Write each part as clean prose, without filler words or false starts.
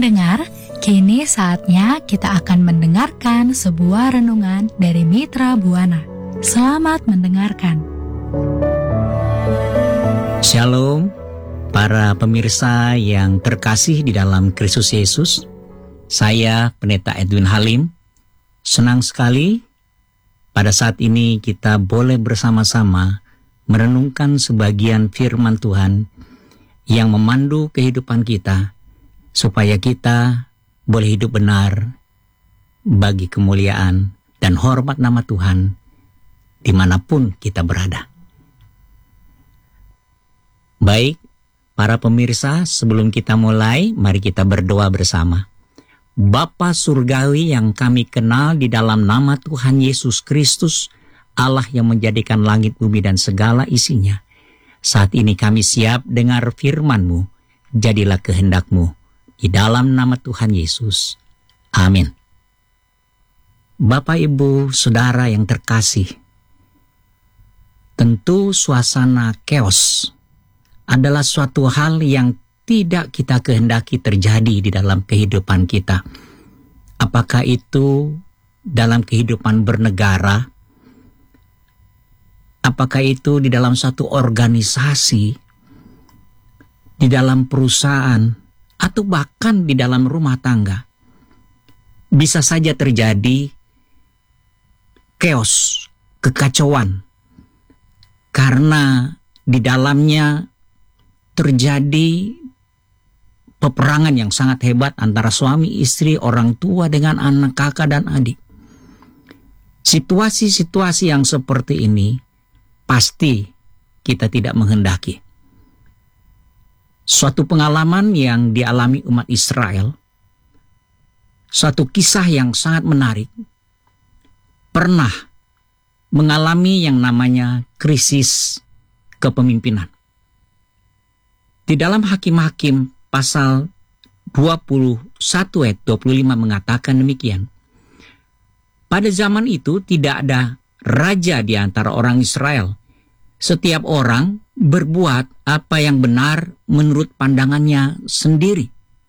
pendengar, kini saatnya kita akan mendengarkan sebuah renungan dari Mitra Buana. Selamat mendengarkan. Shalom, para pemirsa yang terkasih di dalam Kristus Yesus. Saya Pendeta Edwin Halim. Senang sekali pada saat ini kita boleh bersama-sama merenungkan sebagian firman Tuhan yang memandu kehidupan kita, supaya kita boleh hidup benar bagi kemuliaan dan hormat nama Tuhan dimanapun kita berada. Baik, para pemirsa, sebelum kita mulai, mari kita berdoa bersama. Bapa Surgawi yang kami kenal di dalam nama Tuhan Yesus Kristus, Allah yang menjadikan langit, bumi, dan segala isinya. Saat ini kami siap dengar firman-Mu, jadilah kehendak-Mu. Di dalam nama Tuhan Yesus. Amin. Bapak, Ibu, Saudara yang terkasih, tentu suasana chaos adalah suatu hal yang tidak kita kehendaki terjadi di dalam kehidupan kita. Apakah itu dalam kehidupan bernegara? Apakah itu di dalam satu organisasi, di dalam perusahaan, atau bahkan di dalam rumah tangga? Bisa saja terjadi chaos, kekacauan, karena di dalamnya terjadi peperangan yang sangat hebat antara suami istri, orang tua dengan anak, kakak dan adik. Situasi-situasi yang seperti ini pasti kita tidak menghendaki. Suatu pengalaman yang dialami umat Israel, suatu kisah yang sangat menarik, pernah mengalami yang namanya krisis kepemimpinan. Di dalam Hakim-Hakim pasal 21 ayat 25 mengatakan demikian. Pada zaman itu tidak ada raja di antara orang Israel. Setiap orang berbuat apa yang benar menurut pandangannya sendiri.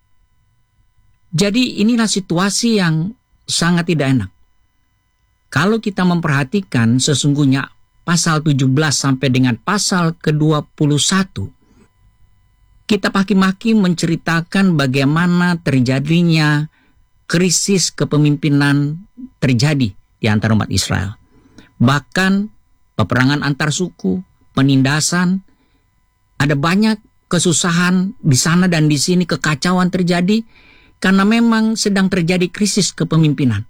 Jadi inilah situasi yang sangat tidak enak. Kalau kita memperhatikan sesungguhnya pasal 17 sampai dengan pasal ke-21, kitab Hakim-Hakim menceritakan bagaimana terjadinya krisis kepemimpinan terjadi di antara umat Israel. Bahkan peperangan antar suku, penindasan, ada banyak kesusahan di sana dan di sini, kekacauan terjadi karena memang sedang terjadi krisis kepemimpinan.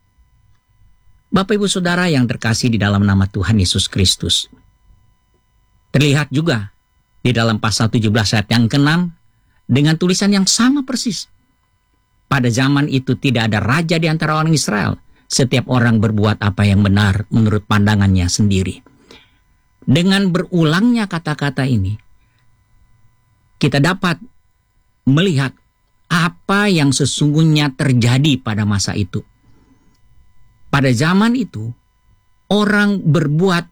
Bapak, Ibu, Saudara yang terkasih di dalam nama Tuhan Yesus Kristus. Terlihat juga di dalam pasal 17 ayat yang ke-6 dengan tulisan yang sama persis. Pada zaman itu tidak ada raja di antara orang Israel. Setiap orang berbuat apa yang benar menurut pandangannya sendiri. Dengan berulangnya kata-kata ini, kita dapat melihat apa yang sesungguhnya terjadi pada masa itu. Pada zaman itu, orang berbuat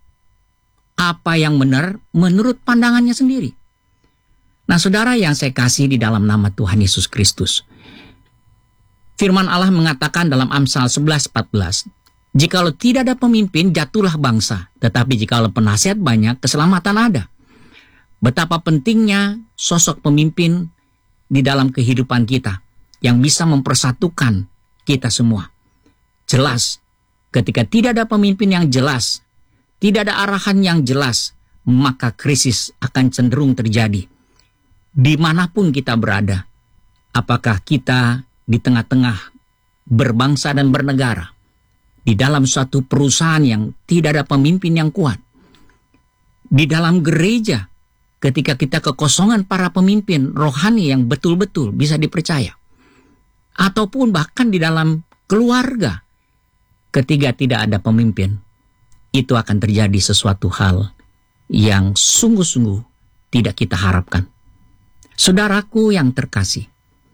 apa yang benar menurut pandangannya sendiri. Nah, saudara yang saya kasih di dalam nama Tuhan Yesus Kristus, firman Allah mengatakan dalam Amsal 11:14, jikalau tidak ada pemimpin, jatuhlah bangsa. Tetapi jikalau penasihat banyak, keselamatan ada. Betapa pentingnya sosok pemimpin di dalam kehidupan kita yang bisa mempersatukan kita semua. Jelas, ketika tidak ada pemimpin yang jelas, tidak ada arahan yang jelas, maka krisis akan cenderung terjadi. Dimanapun kita berada, apakah kita di tengah-tengah berbangsa dan bernegara, di dalam suatu perusahaan yang tidak ada pemimpin yang kuat, di dalam gereja ketika kita kekosongan para pemimpin rohani yang betul-betul bisa dipercaya, ataupun bahkan di dalam keluarga ketika tidak ada pemimpin, itu akan terjadi sesuatu hal yang sungguh-sungguh tidak kita harapkan. Saudaraku yang terkasih,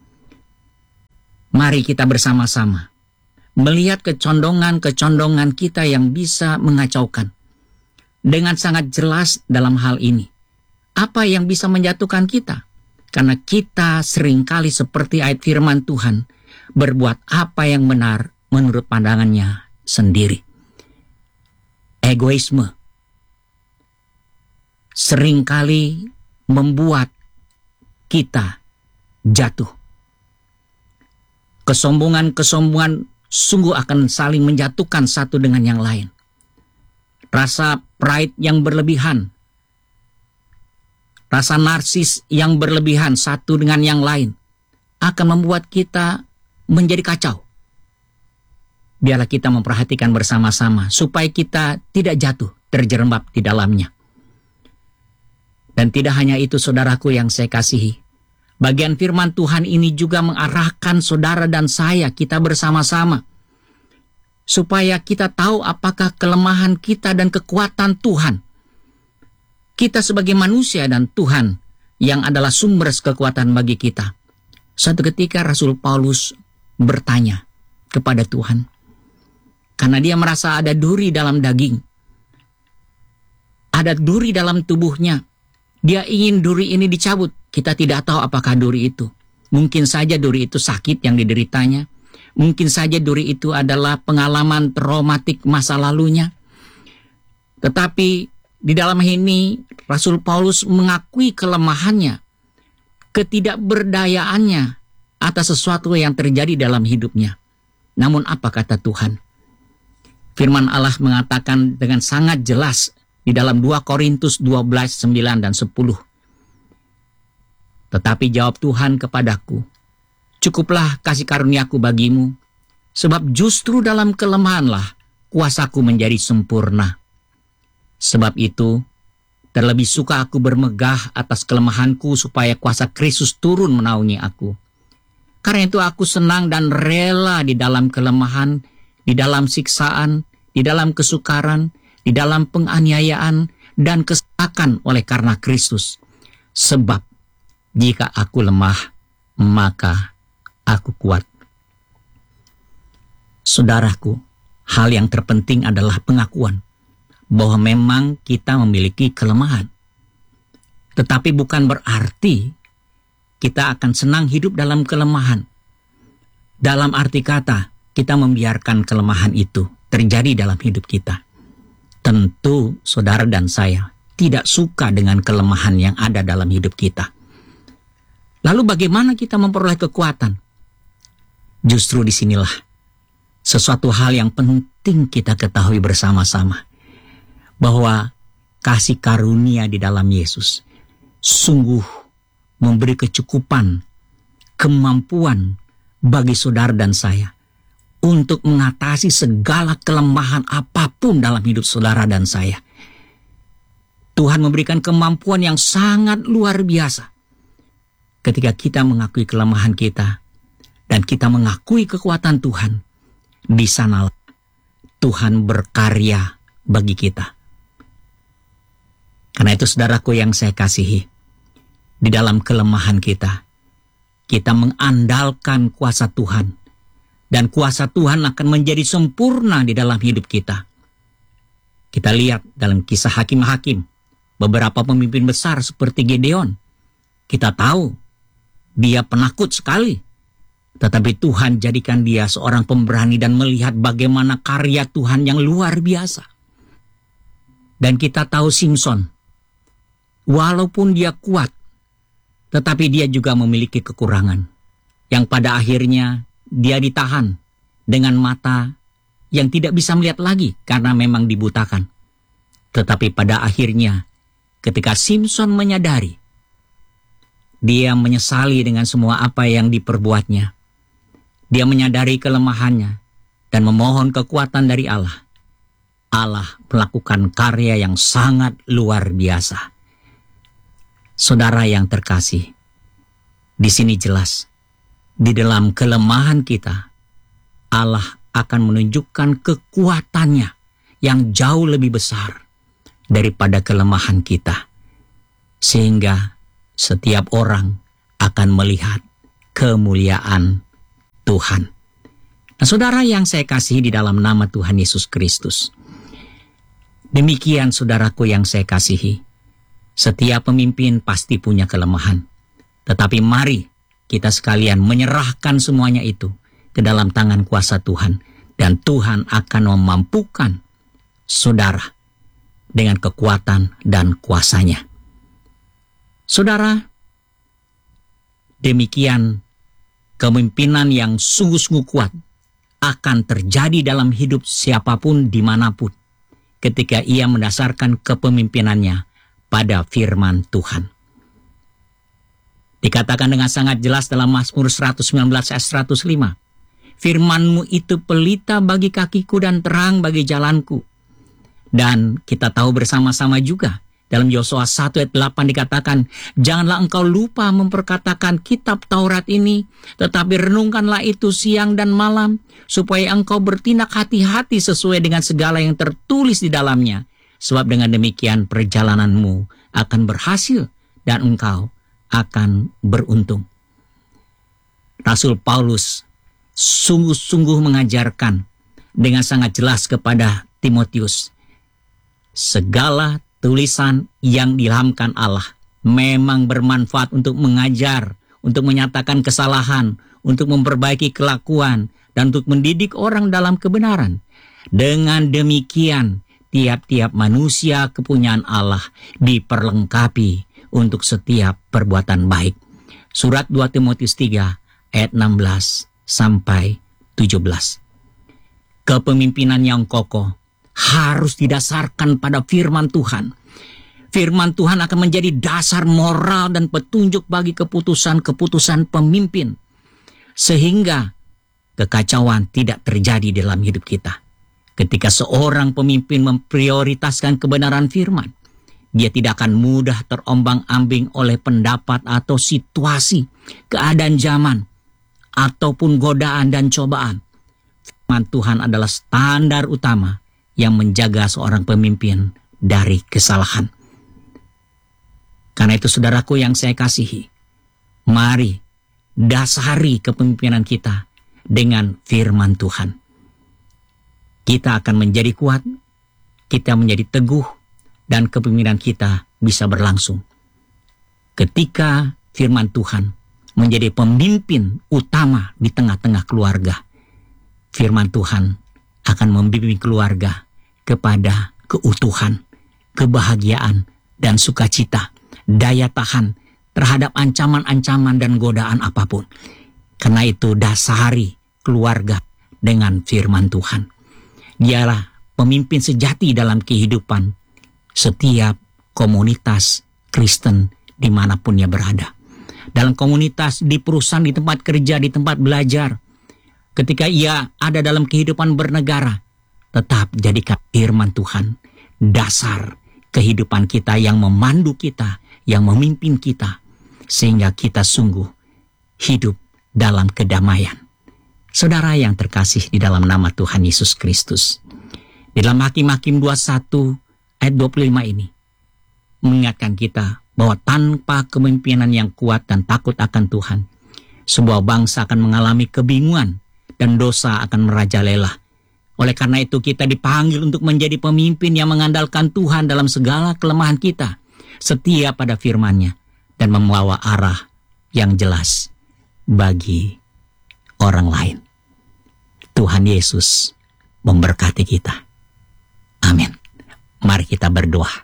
mari kita bersama-sama melihat kecondongan-kecondongan kita yang bisa mengacaukan. Dengan sangat jelas dalam hal ini, apa yang bisa menjatuhkan kita? Karena kita seringkali seperti ayat firman Tuhan, berbuat apa yang benar menurut pandangannya sendiri. Egoisme seringkali membuat kita jatuh. Kesombongan sungguh akan saling menjatuhkan satu dengan yang lain. Rasa pride yang berlebihan, rasa narsis yang berlebihan satu dengan yang lain akan membuat kita menjadi kacau. Biarlah kita memperhatikan bersama-sama supaya kita tidak jatuh terjerembab di dalamnya. Dan tidak hanya itu, saudaraku yang saya kasihi, bagian firman Tuhan ini juga mengarahkan saudara dan saya, kita bersama-sama, supaya kita tahu apakah kelemahan kita dan kekuatan Tuhan. Kita sebagai manusia dan Tuhan yang adalah sumber kekuatan bagi kita. Suatu ketika Rasul Paulus bertanya kepada Tuhan, karena dia merasa ada duri dalam daging, ada duri dalam tubuhnya. Dia ingin duri ini dicabut. Kita tidak tahu apakah duri itu. Mungkin saja duri itu sakit yang dideritanya. Mungkin saja duri itu adalah pengalaman traumatik masa lalunya. Tetapi di dalam ini Rasul Paulus mengakui kelemahannya, ketidakberdayaannya atas sesuatu yang terjadi dalam hidupnya. Namun apa kata Tuhan? Firman Allah mengatakan dengan sangat jelas di dalam 2 Korintus 12, 9 dan 10. Tetapi jawab Tuhan kepadaku, cukuplah kasih karuniaku bagimu, sebab justru dalam kelemahanlah kuasaku menjadi sempurna. Sebab itu, terlebih suka aku bermegah atas kelemahanku supaya kuasa Kristus turun menaungi aku. Karena itu aku senang dan rela di dalam kelemahan, di dalam siksaan, di dalam kesukaran, di dalam penganiayaan dan kesesakan oleh karena Kristus. Sebab jika aku lemah, maka aku kuat. Saudaraku, hal yang terpenting adalah pengakuan bahwa memang kita memiliki kelemahan. Tetapi bukan berarti kita akan senang hidup dalam kelemahan. Dalam arti kata, kita membiarkan kelemahan itu terjadi dalam hidup kita. Tentu saudara dan saya tidak suka dengan kelemahan yang ada dalam hidup kita. Lalu bagaimana kita memperoleh kekuatan? Justru disinilah sesuatu hal yang penting kita ketahui bersama-sama. Bahwa kasih karunia di dalam Yesus sungguh memberi kecukupan, kemampuan bagi saudara dan saya untuk mengatasi segala kelemahan apapun dalam hidup saudara dan saya. Tuhan memberikan kemampuan yang sangat luar biasa. Ketika kita mengakui kelemahan kita dan kita mengakui kekuatan Tuhan, di sanalah Tuhan berkarya bagi kita. Karena itu saudaraku yang saya kasihi, di dalam kelemahan kita mengandalkan kuasa Tuhan. Dan kuasa Tuhan akan menjadi sempurna di dalam hidup kita. Kita lihat dalam kisah Hakim-Hakim, beberapa pemimpin besar seperti Gideon. Kita tahu dia penakut sekali. Tetapi Tuhan jadikan dia seorang pemberani dan melihat bagaimana karya Tuhan yang luar biasa. Dan kita tahu Simson, walaupun dia kuat, tetapi dia juga memiliki kekurangan. Yang pada akhirnya dia ditahan dengan mata yang tidak bisa melihat lagi karena memang dibutakan. Tetapi pada akhirnya ketika Simson menyadari, dia menyesali dengan semua apa yang diperbuatnya. Dia menyadari kelemahannya dan memohon kekuatan dari Allah. Allah melakukan karya yang sangat luar biasa. Saudara yang terkasih, di sini jelas, di dalam kelemahan kita, Allah akan menunjukkan kekuatannya yang jauh lebih besar daripada kelemahan kita. Sehingga setiap orang akan melihat kemuliaan Tuhan. Nah, saudara yang saya kasihi di dalam nama Tuhan Yesus Kristus, demikian saudaraku yang saya kasihi, setiap pemimpin pasti punya kelemahan. Tetapi mari kita sekalian menyerahkan semuanya itu ke dalam tangan kuasa Tuhan. Dan Tuhan akan memampukan saudara dengan kekuatan dan kuasanya. Saudara, demikian kepemimpinan yang sungguh-sungguh kuat akan terjadi dalam hidup siapapun dimanapun ketika ia mendasarkan kepemimpinannya pada firman Tuhan. Dikatakan dengan sangat jelas dalam Mazmur 119 ayat 105. Firman-Mu itu pelita bagi kakiku dan terang bagi jalanku. Dan kita tahu bersama-sama juga dalam Yosua 1 ayat 8 dikatakan, janganlah engkau lupa memperkatakan kitab Taurat ini, tetapi renungkanlah itu siang dan malam, supaya engkau bertindak hati-hati sesuai dengan segala yang tertulis di dalamnya. Sebab dengan demikian perjalananmu akan berhasil dan engkau akan beruntung. Rasul Paulus sungguh-sungguh mengajarkan dengan sangat jelas kepada Timotius, segala tulisan yang diilhamkan Allah memang bermanfaat untuk mengajar, untuk menyatakan kesalahan, untuk memperbaiki kelakuan, dan untuk mendidik orang dalam kebenaran. Dengan demikian, tiap-tiap manusia kepunyaan Allah diperlengkapi untuk setiap perbuatan baik. Surat 2 Timotius 3 ayat 16 sampai 17. Kepemimpinan yang kokoh harus didasarkan pada firman Tuhan. Firman Tuhan akan menjadi dasar moral dan petunjuk bagi keputusan-keputusan pemimpin, sehingga kekacauan tidak terjadi dalam hidup kita. Ketika seorang pemimpin memprioritaskan kebenaran firman, dia tidak akan mudah terombang-ambing oleh pendapat atau situasi, keadaan zaman, ataupun godaan dan cobaan. Firman Tuhan adalah standar utama yang menjaga seorang pemimpin dari kesalahan. Karena itu saudaraku yang saya kasihi, mari dasari kepemimpinan kita dengan firman Tuhan. Kita akan menjadi kuat, kita menjadi teguh, dan kepemimpinan kita bisa berlangsung. Ketika firman Tuhan menjadi pemimpin utama di tengah-tengah keluarga, firman Tuhan akan membimbing keluarga kepada keutuhan, kebahagiaan, dan sukacita, daya tahan terhadap ancaman-ancaman dan godaan apapun. Karena itu dasari keluarga dengan firman Tuhan. Dialah pemimpin sejati dalam kehidupan setiap komunitas Kristen dimanapun ia berada. Dalam komunitas, di perusahaan, di tempat kerja, di tempat belajar. Ketika ia ada dalam kehidupan bernegara, tetap jadikan firman Tuhan dasar kehidupan kita yang memandu kita, yang memimpin kita, sehingga kita sungguh hidup dalam kedamaian. Saudara yang terkasih di dalam nama Tuhan Yesus Kristus, di dalam Hakim-Hakim 21 ayat 25 ini mengingatkan kita bahwa tanpa kepemimpinan yang kuat dan takut akan Tuhan, sebuah bangsa akan mengalami kebingungan dan dosa akan merajalela. Oleh karena itu kita dipanggil untuk menjadi pemimpin yang mengandalkan Tuhan dalam segala kelemahan kita, setia pada firman-Nya, dan membawa arah yang jelas bagi orang lain. Tuhan Yesus memberkati kita. Amin. Mari kita berdoa.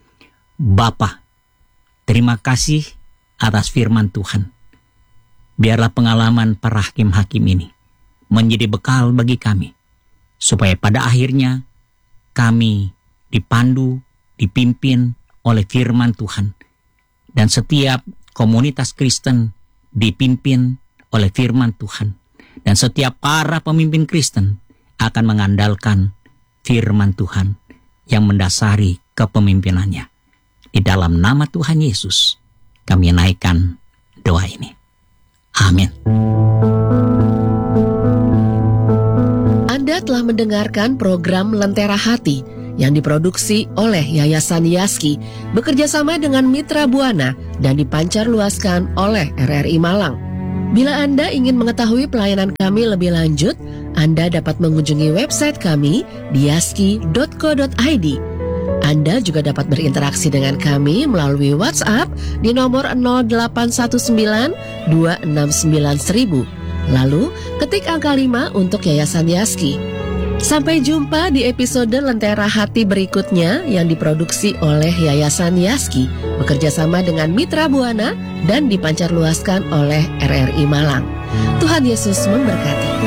Bapa, terima kasih atas firman Tuhan. Biarlah pengalaman para hakim-hakim ini menjadi bekal bagi kami, supaya pada akhirnya kami dipandu, dipimpin oleh firman Tuhan, dan setiap komunitas Kristen dipimpin oleh firman Tuhan, dan setiap para pemimpin Kristen akan mengandalkan firman Tuhan yang mendasari kepemimpinannya. Di dalam nama Tuhan Yesus kami naikkan doa ini. Amin. Anda telah mendengarkan program Lentera Hati yang diproduksi oleh Yayasan Yaski bekerjasama dengan Mitra Buana dan dipancarluaskan oleh RRI Malang. Bila Anda ingin mengetahui pelayanan kami lebih lanjut, Anda dapat mengunjungi website kami di yaski.co.id. Anda juga dapat berinteraksi dengan kami melalui WhatsApp di nomor 0819 269 1000. Lalu ketik angka 5 untuk Yayasan Yaski. Sampai jumpa di episode Lentera Hati berikutnya yang diproduksi oleh Yayasan Yaski bekerja sama dengan Mitra Buana dan dipancarluaskan oleh RRI Malang. Tuhan Yesus memberkati.